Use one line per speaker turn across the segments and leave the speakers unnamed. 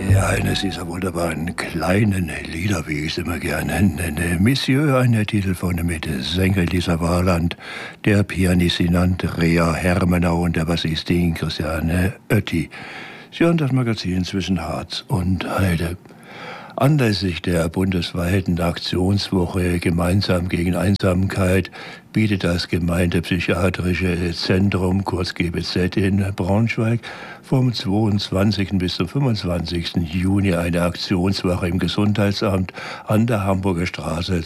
Ja, eines dieser wunderbaren kleinen Lieder, wie ich es immer gerne nenne. Monsieur, ein Titel von mit Sänger Lisa Warland, der Pianistin Andrea Hermenau und der Bassistin Christiane Oetti. Sie hören das Magazin zwischen Harz und Heide. Anlässlich der bundesweiten Aktionswoche Gemeinsam gegen Einsamkeit bietet das Gemeindepsychiatrische Zentrum, kurz GBZ, in Braunschweig vom 22. bis zum 25. Juni eine Aktionswoche im Gesundheitsamt an der Hamburger Straße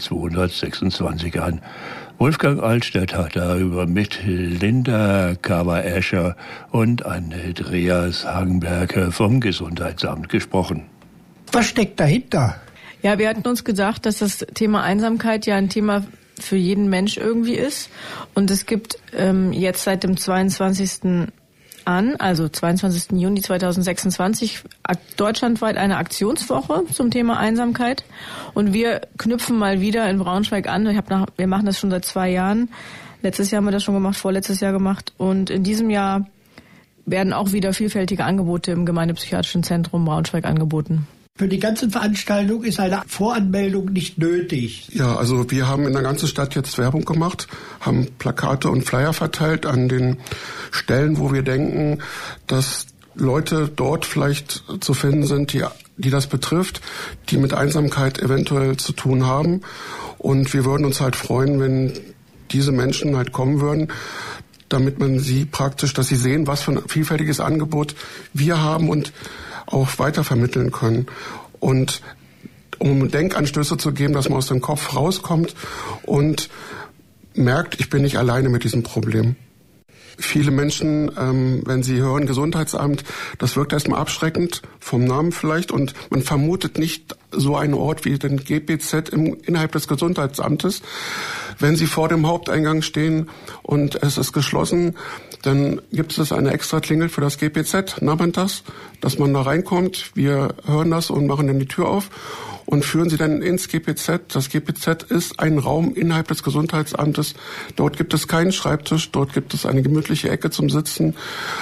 226 an. Wolfgang Altstädt hat darüber mit Linda Kawa-Escher und Andreas Hagenberger vom Gesundheitsamt gesprochen.
Was steckt dahinter?
Ja, wir hatten uns gedacht, dass das Thema Einsamkeit ja ein Thema für jeden Mensch irgendwie ist. Und es gibt jetzt seit dem 22. also 22. Juni 2026, deutschlandweit eine Aktionswoche zum Thema Einsamkeit. Und wir knüpfen mal wieder in Braunschweig an. Wir machen das schon seit 2 Jahren. Letztes Jahr haben wir das schon gemacht, vorletztes Jahr gemacht. Und in diesem Jahr werden auch wieder vielfältige Angebote im Gemeindepsychiatrischen Zentrum Braunschweig angeboten.
Für die ganzen Veranstaltungen ist eine Voranmeldung nicht nötig.
Ja, also wir haben in der ganzen Stadt jetzt Werbung gemacht, haben Plakate und Flyer verteilt an den Stellen, wo wir denken, dass Leute dort vielleicht zu finden sind, die das betrifft, die mit Einsamkeit eventuell zu tun haben. Und wir würden uns halt freuen, wenn diese Menschen halt kommen würden, damit man sie praktisch, dass sie sehen, was für ein vielfältiges Angebot wir haben und auch weitervermitteln können. Und um Denkanstöße zu geben, dass man aus dem Kopf rauskommt und merkt, ich bin nicht alleine mit diesem Problem. Viele Menschen, wenn sie hören Gesundheitsamt, das wirkt erstmal abschreckend, vom Namen vielleicht, und man vermutet nicht so einen Ort wie den GBZ innerhalb des Gesundheitsamtes. Wenn sie vor dem Haupteingang stehen und es ist geschlossen, dann gibt es eine extra Klingel für das GBZ nachmittags, dass man da reinkommt. Wir hören das und machen dann die Tür auf und führen sie dann ins GBZ. Das GBZ ist ein Raum innerhalb des Gesundheitsamtes. Dort gibt es keinen Schreibtisch, dort gibt es eine gemütliche Ecke zum Sitzen,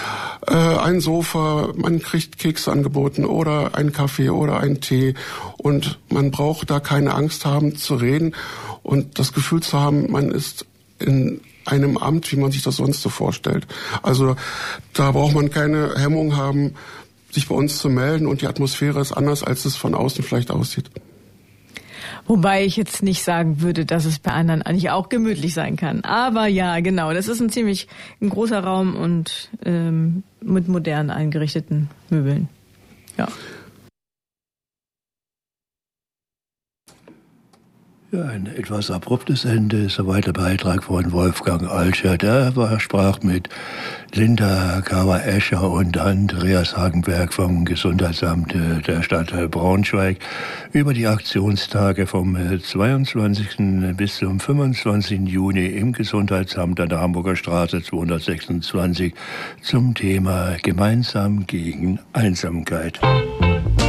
ein Sofa, man kriegt Kekse angeboten oder einen Kaffee oder einen Tee, und man braucht da keine Angst haben zu reden und das Gefühl zu haben, man ist in einem Amt, wie man sich das sonst so vorstellt. Also da braucht man keine Hemmung haben, sich bei uns zu melden, und die Atmosphäre ist anders, als es von außen vielleicht aussieht.
Wobei ich jetzt nicht sagen würde, dass es bei anderen eigentlich auch gemütlich sein kann. Aber ja, genau, das ist ein großer Raum und mit modern eingerichteten Möbeln. Ja.
Ja, ein etwas abruptes Ende. Soweit der Beitrag von Wolfgang Altstädt. Er sprach mit Linda Kawa-Escher und Andreas Hagenberg vom Gesundheitsamt der Stadt Braunschweig über die Aktionstage vom 22. bis zum 25. Juni im Gesundheitsamt an der Hamburger Straße 226 zum Thema Gemeinsam gegen Einsamkeit.